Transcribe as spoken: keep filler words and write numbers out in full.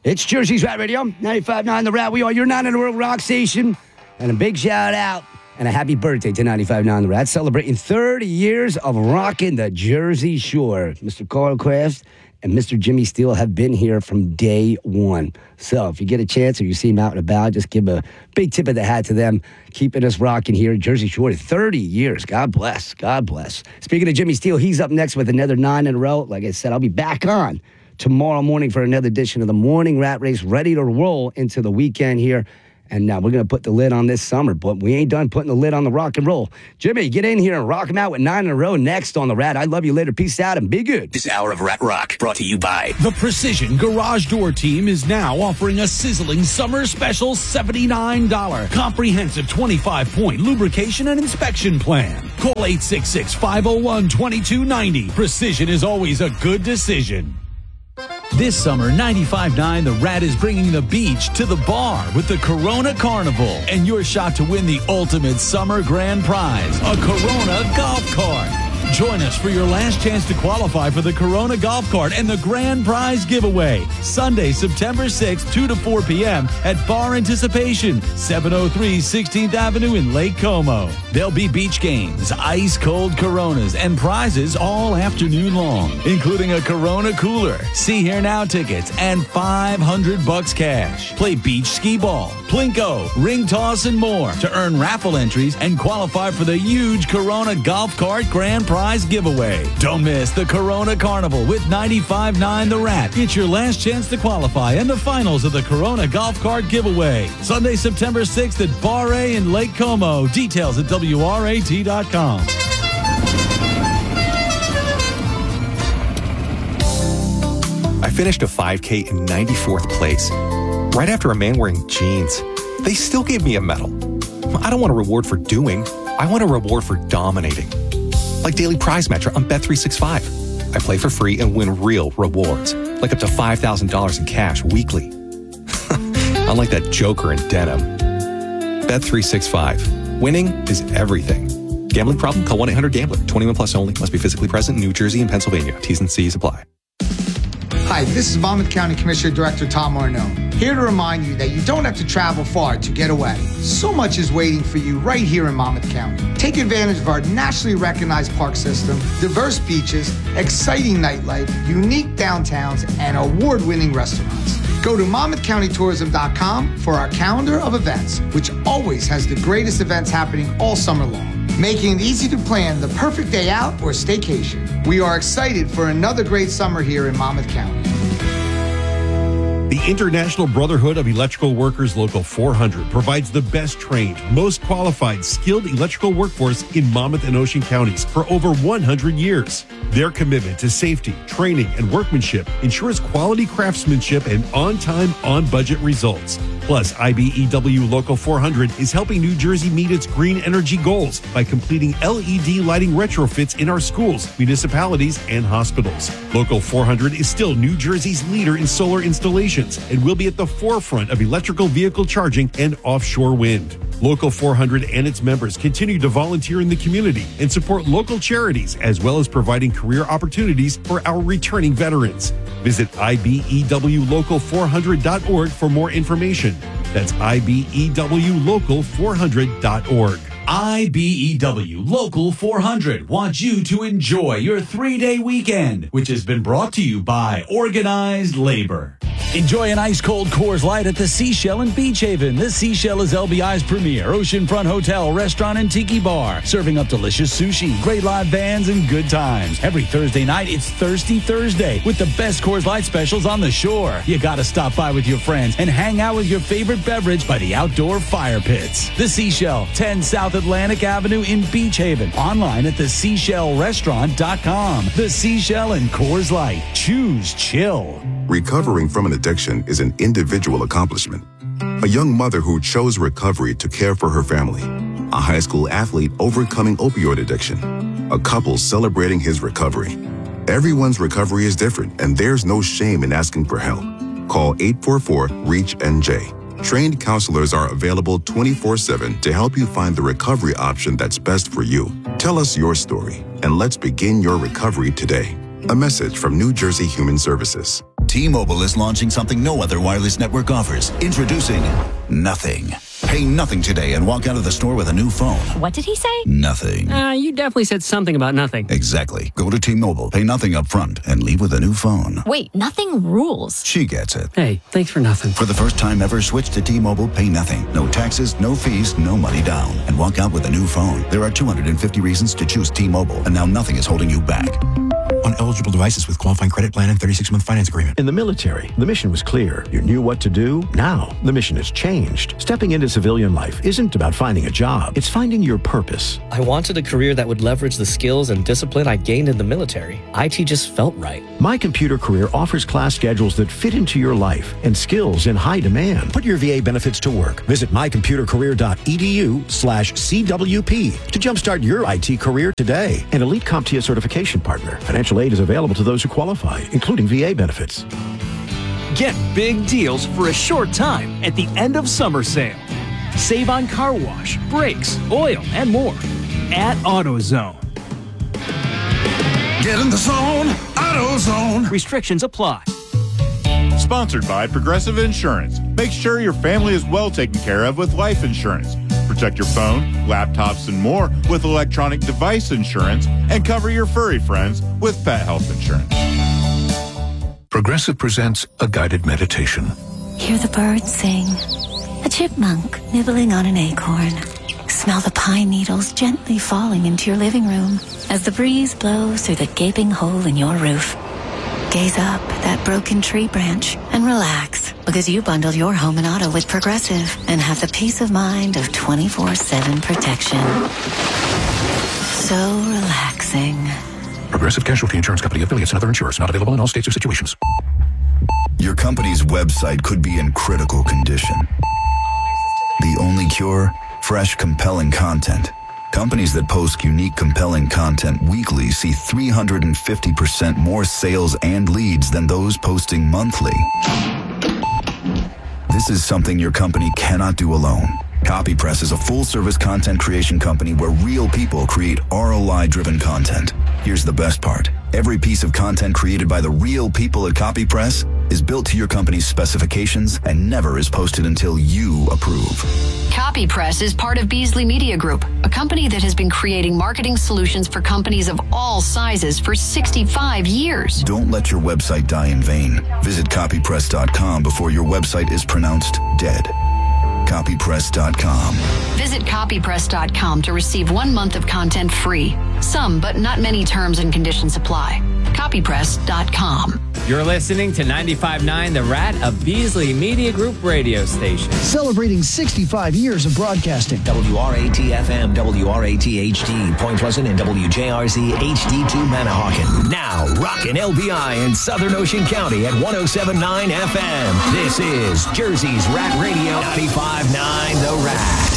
It's Jersey's Rat Radio, ninety-five point nine The Rat. We are your nine in the world rock station. And a big shout out and a happy birthday to ninety-five point nine The Rat, celebrating thirty years of rocking the Jersey Shore. Mister Carl Kraft and Mister Jimmy Steele have been here from day one. So if you get a chance or you see them out and about, just give a big tip of the hat to them, keeping us rocking here. Jersey Shore, thirty years. God bless. God bless. Speaking of Jimmy Steele, he's up next with another nine in a row. Like I said, I'll be back on tomorrow morning for another edition of the Morning Rat Race, ready to roll into the weekend here. And now we're going to put the lid on this summer, but we ain't done putting the lid on the rock and roll. Jimmy, get in here and rock him out with nine in a row next on the Rat. I love you later. Peace out and be good. This hour of Rat Rock brought to you by the Precision Garage Door Team is now offering a sizzling summer special seventy-nine dollars comprehensive twenty-five point lubrication and inspection plan. Call eight six six, five oh one, two two nine oh. Precision is always a good decision. This summer, ninety-five point nine The Rat is bringing the beach to the bar with the Corona Carnival and your shot to win the ultimate summer grand prize, a Corona golf cart. Join us for your last chance to qualify for the Corona golf cart and the grand prize giveaway. Sunday, September sixth, two to four p.m. at Bar Anticipation, seven oh three sixteenth Avenue in Lake Como. There'll be beach games, ice-cold Coronas, and prizes all afternoon long, including a Corona cooler, See Here Now tickets, and five hundred bucks cash. Play beach skee ball, plinko, ring toss, and more to earn raffle entries and qualify for the huge Corona golf cart grand prize giveaway. Don't miss the Corona Carnival with ninety-five point nine The Rat. It's your last chance to qualify and the finals of the Corona golf cart giveaway. Sunday, September sixth at Bar A in Lake Como. Details at W R A T dot com. I finished a five K in ninety-fourth place, right after a man wearing jeans. They still gave me a medal. I don't want a reward for doing. I want a reward for dominating. Like Daily Prize Matcher on Bet three sixty-five. I play for free and win real rewards, like up to five thousand dollars in cash weekly. Unlike that joker in denim. Bet three sixty-five. Winning is everything. Gambling problem? Call one eight hundred gambler. twenty-one plus only. Must be physically present in New Jersey and Pennsylvania. T's and C's apply. Hi, this is Monmouth County Commissioner Director Tom Arnone, here to remind you that you don't have to travel far to get away. So much is waiting for you right here in Monmouth County. Take advantage of our nationally recognized park system, diverse beaches, exciting nightlife, unique downtowns, and award-winning restaurants. Go to monmouth county tourism dot com for our calendar of events, which always has the greatest events happening all summer long, making it easy to plan the perfect day out or staycation. We are excited for another great summer here in Monmouth County. The International Brotherhood of Electrical Workers Local four hundred provides the best trained, most qualified, skilled electrical workforce in Monmouth and Ocean counties for over one hundred years. Their commitment to safety, training, and workmanship ensures quality craftsmanship and on-time, on-budget results. Plus, I B E W Local four hundred is helping New Jersey meet its green energy goals by completing L E D lighting retrofits in our schools, municipalities, and hospitals. Local four hundred is still New Jersey's leader in solar installations and will be at the forefront of electrical vehicle charging and offshore wind. Local four hundred and its members continue to volunteer in the community and support local charities, as well as providing career opportunities for our returning veterans. Visit I B E W local four hundred dot org for more information. That's I B E W local four hundred dot org. I B E W Local four hundred wants you to enjoy your three-day weekend, which has been brought to you by Organized Labor. Enjoy an ice-cold Coors Light at the Seashell in Beach Haven. The Seashell is L B I's premier oceanfront hotel, restaurant, and tiki bar, serving up delicious sushi, great live bands, and good times. Every Thursday night, it's Thirsty Thursday with the best Coors Light specials on the shore. You gotta stop by with your friends and hang out with your favorite beverage by the outdoor fire pits. The Seashell, ten South Atlantic Avenue in Beach Haven. Online at the seashell restaurant dot com. The Seashell and Coors Light. Choose chill. Recovering from an addiction is an individual accomplishment. A young mother who chose recovery to care for her family. A high school athlete overcoming opioid addiction. A couple celebrating his recovery. Everyone's recovery is different, and there's no shame in asking for help. Call eight four four, REACH N J. Trained counselors are available twenty-four seven to help you find the recovery option that's best for you. Tell us your story, and let's begin your recovery today. A message from New Jersey Human Services. T-Mobile is launching something no other wireless network offers. Introducing Nothing. Pay nothing today and walk out of the store with a new phone. What did he say? Nothing. Uh, you definitely said something about nothing. Exactly. Go to T-Mobile, pay nothing up front, and leave with a new phone. Wait, nothing rules. She gets it. Hey, thanks for nothing. For the first time ever, switch to T-Mobile, pay nothing. No taxes, no fees, no money down. And walk out with a new phone. There are two hundred fifty reasons to choose T-Mobile, and now nothing is holding you back. On eligible devices with qualifying credit plan and thirty-six month finance agreement. In the military, the mission was clear. You knew what to do. Now, the mission has changed. Stepping into civilian life isn't about finding a job. It's finding your purpose. I wanted a career that would leverage the skills and discipline I gained in the military. I T just felt right. My Computer Career offers class schedules that fit into your life and skills in high demand. Put your V A benefits to work. Visit mycomputercareer.edu slash CWP to jumpstart your I T career today. An Elite CompTIA certification partner. Financial aid is available to those who qualify, including V A benefits. Get big deals for a short time at the end of summer sale. Save on car wash, brakes, oil, and more at AutoZone. Get in the zone, AutoZone. Restrictions apply. Sponsored by Progressive Insurance. Make sure your family is well taken care of with life insurance. Protect your phone, laptops, and more with electronic device insurance, and cover your furry friends with pet health insurance. Progressive presents a guided meditation. Hear the birds sing. A chipmunk nibbling on an acorn. Smell the pine needles gently falling into your living room as the breeze blows through the gaping hole in your roof. Gaze up at that broken tree branch and relax, because you bundled your home and auto with Progressive and have the peace of mind of twenty-four seven protection. So relaxing. Progressive Casualty Insurance Company, affiliates, and other insurers. Not available in all states or situations. Your company's website could be in critical condition. The only cure? Fresh, compelling content. Companies that post unique, compelling content weekly see three hundred fifty percent more sales and leads than those posting monthly. This is something your company cannot do alone. CopyPress is a full-service content creation company where real people create R O I-driven content. Here's the best part. Every piece of content created by the real people at CopyPress is built to your company's specifications and never is posted until you approve. CopyPress is part of Beasley Media Group, a company that has been creating marketing solutions for companies of all sizes for sixty-five years. Don't let your website die in vain. Visit copypress dot com before your website is pronounced dead. copypress dot com. Visit copypress dot com to receive one month of content free. Some, but not many terms and conditions apply. copypress dot com. You're listening to ninety-five point nine The Rat, a Beasley Media Group radio station. Celebrating sixty-five years of broadcasting. W R A T F M, W R A T H D, Point Pleasant, and W J R Z H D two Manahawkin. Now, rockin' L B I in Southern Ocean County at one oh seven point nine F M. This is Jersey's Rat Radio, ninety-five point nine The Rat.